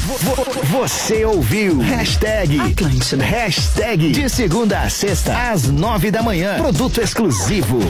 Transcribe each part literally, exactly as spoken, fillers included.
Você ouviu? Hashtag Atlântida. Hashtag de segunda a sexta, às nove da manhã. Produto exclusivo.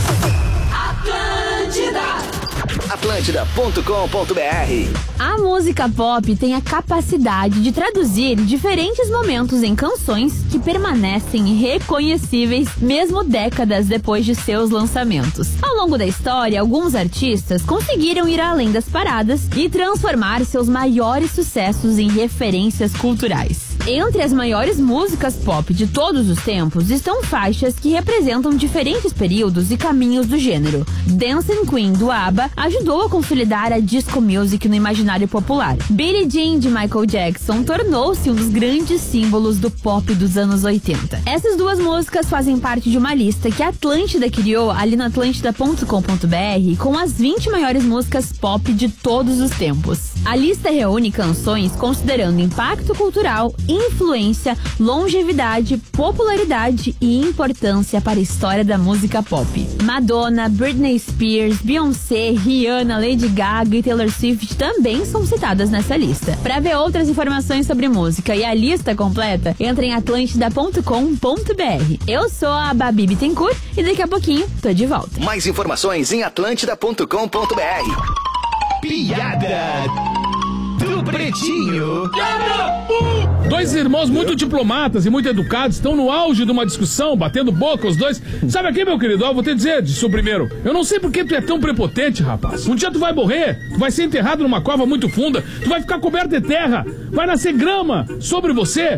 Atlântida. Atlântida ponto com ponto br. A música pop tem a capacidade de traduzir diferentes momentos em canções que permanecem reconhecíveis mesmo décadas depois de seus lançamentos. Ao longo da história, alguns artistas conseguiram ir além das paradas e transformar seus maiores sucessos em referências culturais. Entre as maiores músicas pop de todos os tempos estão faixas que representam diferentes períodos e caminhos do gênero. Dancing Queen, do ABBA, ajudou a consolidar a disco music no imaginário popular. Billie Jean, de Michael Jackson, tornou-se um dos grandes símbolos do pop dos anos oitenta. Essas duas músicas fazem parte de uma lista que a Atlântida criou ali no atlântida ponto com ponto br com as vinte maiores músicas pop de todos os tempos. A lista reúne canções considerando impacto cultural, influência, longevidade, popularidade e importância para a história da música pop. Madonna, Britney Spears, Beyoncé, Rihanna, Lady Gaga e Taylor Swift também são citadas nessa lista. Para ver outras informações sobre música e a lista completa, entre em atlântida ponto com ponto br. Eu sou a Babi Bittencourt e daqui a pouquinho tô de volta. Mais informações em atlântida ponto com ponto br. Piada do Pretinho. Dois irmãos muito diplomatas e muito educados estão no auge de uma discussão, batendo boca os dois. Sabe aqui, meu querido? Ó, vou te dizer, disse o primeiro. Eu não sei por que tu é tão prepotente, rapaz. Um dia tu vai morrer, tu vai ser enterrado numa cova muito funda, tu vai ficar coberto de terra, vai nascer grama sobre você.